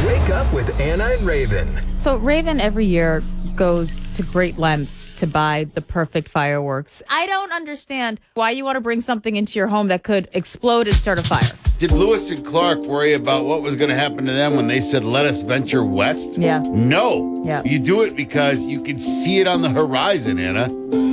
Wake up with Anna and Raven. So Raven every year goes to great lengths to buy the perfect fireworks. I don't understand why you want to bring something into your home that could explode and start a fire. Did Lewis and Clark worry about what was going to happen to them when they said, let us venture west? Yeah. No. Yeah. You do it because you can see it on the horizon, Anna.